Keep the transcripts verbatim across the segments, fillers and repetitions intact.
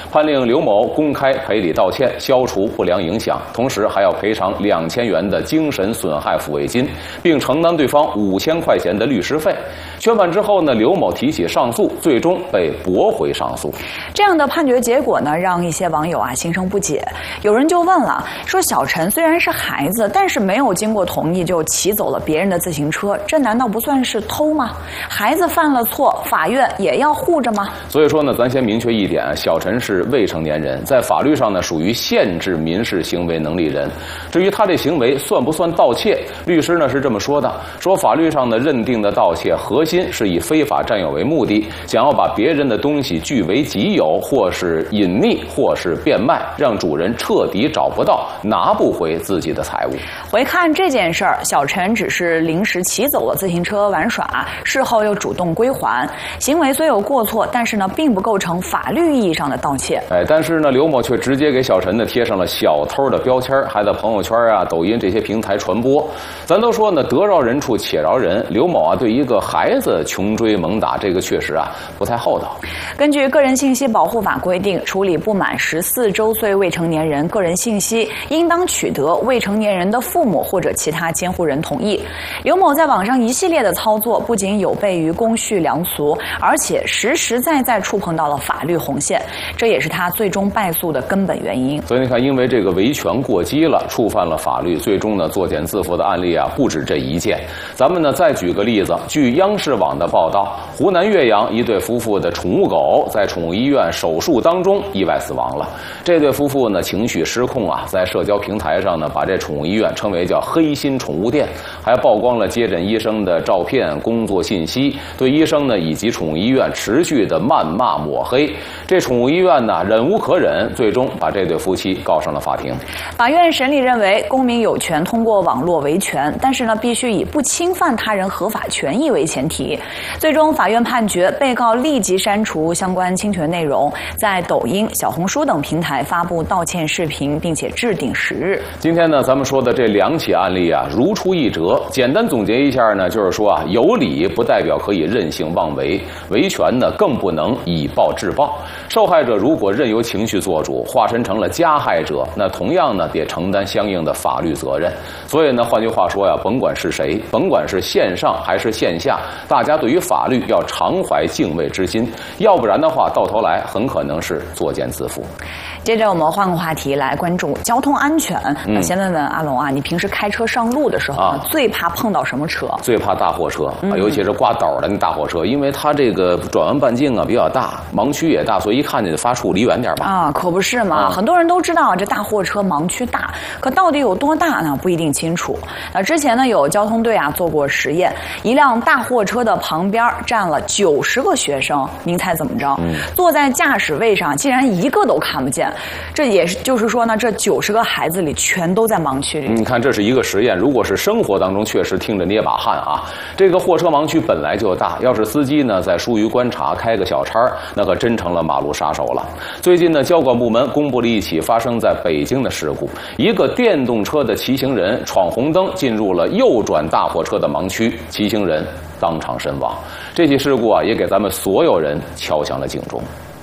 判令刘某公开赔礼道歉，消除不良影响，同时还要赔偿两千元的精神损害抚慰金，并承担对方五千块钱的律师费。宣判之后呢，刘某提起上诉，最终被驳回上诉。 这样的判决结果呢，让一些网友啊心生不解。有人就问了，说小陈虽然是孩子，但是没有经过同意就骑走了别人的自行车，这难道不算是偷吗？孩子犯了错，法院也要护着吗？ 所以说呢，咱先明确一点，小陈是未成年人，在法律上呢属于限制民事行为能力人。至于他这行为算不算盗窃，律师呢是这么说的，说法律上呢认定的盗窃核心是以非法占有为目的，想要把别人的东西据为己有，或是隐匿，或是变卖，让主人彻底找不到，拿不回自己的财物。 回看这件事儿，小陈只是临时骑走了自行车玩耍，事后又主动归还，行为虽有过错，但是呢并不构成法律意义上的盗窃。 哎，但是呢刘某却直接给小陈呢贴上了小偷的标签，还在朋友圈啊、抖音这些平台传播。咱都说呢得饶人处且饶人，刘某啊对一个孩子穷追猛打，这个确实啊不太厚道。 根据个人信息保护法规定，处理不满十四周岁未成年人个人信息，应当取得未成年人的父母或者其他监护人同意。刘某在网上一系列的操作，不仅有悖于公序良俗，而且实实在在触碰到了法律红线，这也是他最终败诉的根本原因。 所以你看，因为这个维权过激了，触犯了法律，最终呢作茧自缚的案例啊不止这一件。咱们呢再举个例子，据央视网的报道，湖南岳阳一对夫妇的宠物狗在宠物医院手术当中意外死亡了。这对夫妇呢情绪失控啊，在社交平台上呢把这宠物医院称为叫黑心宠物店，还曝光了接诊医生的照片、工作信息，对医生呢以及宠物医院持续的谩骂抹黑。这宠物医院呢忍无可忍，最终把这对夫妻告上了法庭。 法院审理认为，公民有权通过网络维权，但是呢必须以不侵犯他人合法权益为前提。最终法院判决被告立即删除相关侵权内容，在抖音、小红书等平台发布道歉视频，并且制定时日。 今天呢咱们说的这两起案例啊如出一辙，简单总结一下呢，就是说啊有理不代表可以任性妄为，维权呢更不能以暴制暴。受害者如果任由情绪做主，化身成了加害者，那同样呢得承担相应的法律责任。所以呢换句话说呀，甭管是谁，甭管是线上还是线下，大家对于法律要常怀敬畏之心，要不然的话到头来很可能是作茧自缚。 接着我们换个话题来关注交通安全。嗯、先问问阿龙啊，你平时开车上路的时候、啊、最怕碰到什么车？ 最怕大货车、 嗯、 尤其是刮斗的那大货车，因为它这个转弯半径啊比较大，盲区也大，所以一看见就发怵，离远点吧。 啊，可不是嘛、啊、很多人都知道这大货车盲区大，可到底有多大呢？不一定清楚。那之前呢有交通队啊做过实验，一辆大货车的旁边站了九十个学生，您猜怎么着？嗯、坐在驾驶位上竟然一个都看不见。这也是就是说呢，这九十个孩子里全都在盲区里。 你看，这是一个实验，如果是生活当中，确实听着捏把汗啊。这个货车盲区本来就大，要是司机呢在疏于观察，开个小差，那可真成了马路杀手了。最近呢，交管部门公布了一起发生在北京的事故，一个电动车的骑行人闯红灯进入了右转大货车的盲区，骑行人当场身亡。这起事故啊，也给咱们所有人敲响了警钟。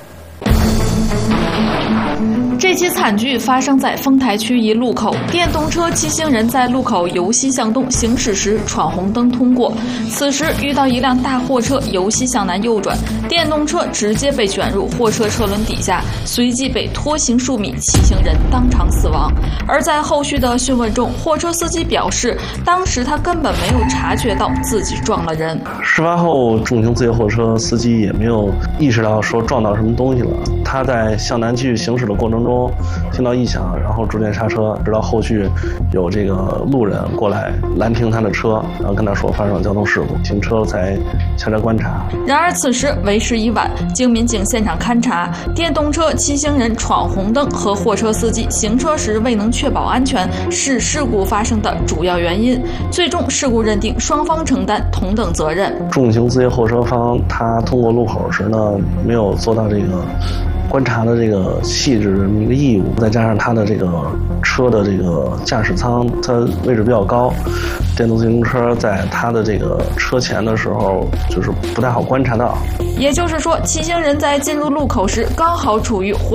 这起惨剧发生在丰台区一路口，电动车骑行人在路口由西向东行驶时闯红灯通过，此时遇到一辆大货车由西向南右转，电动车直接被卷入货车车轮底下，随即被拖行数米，骑行人当场死亡。而在后续的讯问中，货车司机表示，当时他根本没有察觉到自己撞了人。 事发后，重型自行货车司机也没有意识到说撞到什么东西了，他在向南继续行驶的过程中听到异响，然后逐渐刹车，直到后续有这个路人过来拦停他的车，然后跟他说发生了交通事故，停车才下车观察。 然而此时为时已晚，经民警现场勘查，电动车骑行人闯红灯和货车司机行车时未能确保安全是事故发生的主要原因，最终事故认定双方承担同等责任。 重型自行货车方他通过路口时呢，没有做到这个观察的这个细致的一个义务，再加上他的这个车的这个驾驶舱它位置比较高，电动自行车在他的这个车前的时候就是不太好观察到。 也就是说，骑行人在进入路口时刚好处于